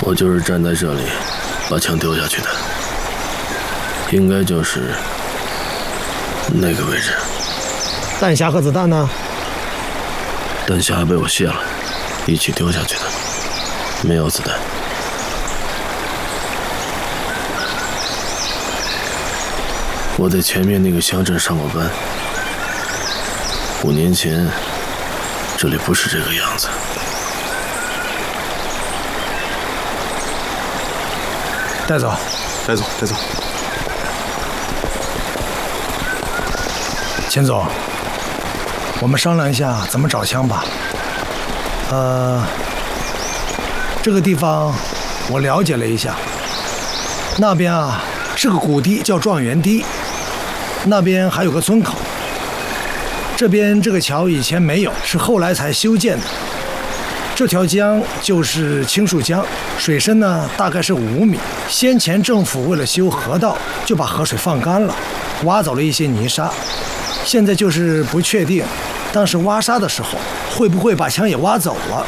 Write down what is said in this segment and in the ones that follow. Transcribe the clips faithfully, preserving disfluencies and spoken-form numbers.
我就是站在这里，把枪丢下去的，应该就是那个位置。 弹匣和子弹呢？ 弹匣被我卸了，一起丢下去的，没有子弹。我在前面那个乡镇上过班，五年前这里不是这个样子。 带走， 带走，带走。 钱总，我们商量一下怎么找枪吧。呃，这个地方我了解了一下，那边啊是个谷地，叫状元堤，那边还有个村口。这边这个桥以前没有，是后来才修建的。这条江就是青树江，水深呢大概是五米。先前政府为了修河道，就把河水放干了，挖走了一些泥沙。现在就是不确定，当时挖沙的时候会不会把枪也挖走了。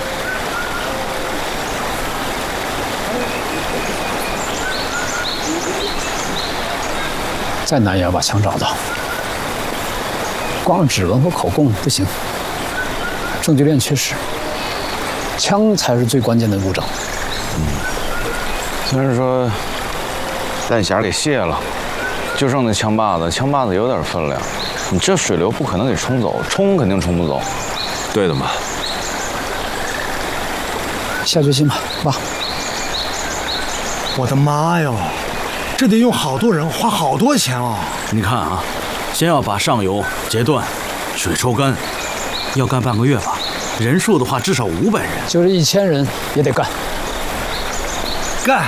再难也要把枪找到，光是指纹和口供不行，证据链缺失，枪才是最关键的物证。 嗯，虽然说弹匣给卸了，就剩那枪把子，枪把子有点分量，你这水流不可能给冲走，冲肯定冲不走。 对的嘛。 下决心吧，爸。 我的妈哟！这得用好多人，花好多钱哦。 你看啊，先要把上游截断，水抽干，要干半个月吧。人数的话，至少五百人， 就是一千人也得干。 干！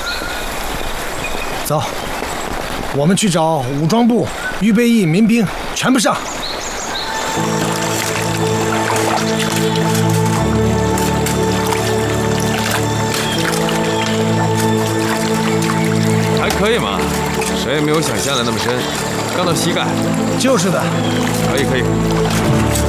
走，我们去找武装部、预备役、民兵，全部上。 可以嘛，水也没有想象的那么深，刚到膝盖。 就是的。 可以可以。